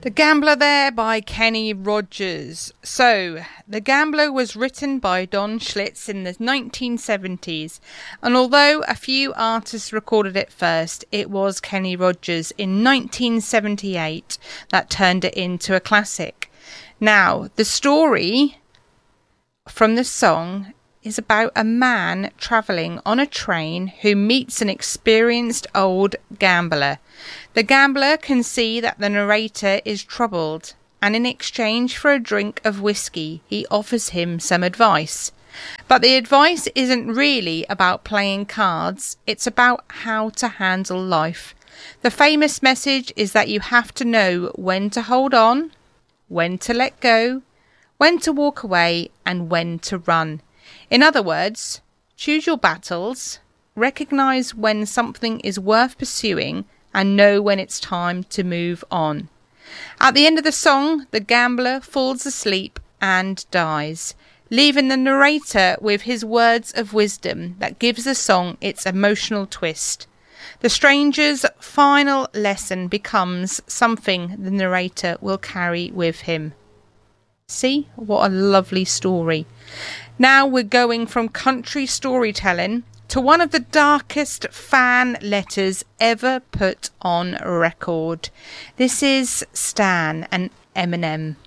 The Gambler there by Kenny Rogers. So, The Gambler was written by Don Schlitz in the 1970s, and although a few artists recorded it first, it was Kenny Rogers in 1978 that turned it into a classic. Now, the story from the song is about a man travelling on a train who meets an experienced old gambler. The gambler can see that the narrator is troubled, and in exchange for a drink of whiskey, he offers him some advice. But the advice isn't really about playing cards, it's about how to handle life. The famous message is that you have to know when to hold on, when to let go, when to walk away, and when to run. In other words, choose your battles, recognise when something is worth pursuing, and know when it's time to move on. At the end of the song, the gambler falls asleep and dies, leaving the narrator with his words of wisdom that gives the song its emotional twist. The stranger's final lesson becomes something the narrator will carry with him. See, what a lovely story. Now we're going from country storytelling to one of the darkest fan letters ever put on record. This is Stan and Eminem.